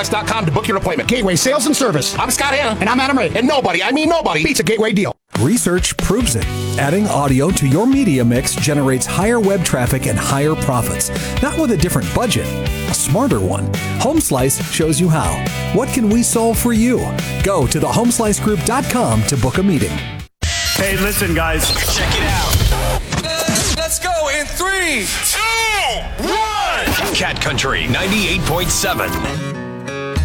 HomeSlice.com to book your appointment. Gateway Sales and Service. I'm Scott Hanna. And I'm Adam Ray. And nobody, I mean nobody, beats a Gateway deal. Research proves it. Adding audio to your media mix generates higher web traffic and higher profits. Not with a different budget, a smarter one. HomeSlice shows you how. What can we solve for you? Go to thehomeslicegroup.com to book a meeting. Hey, listen, guys. Check it out. Let's go in 3, 2, 1. Cat Country 98.7.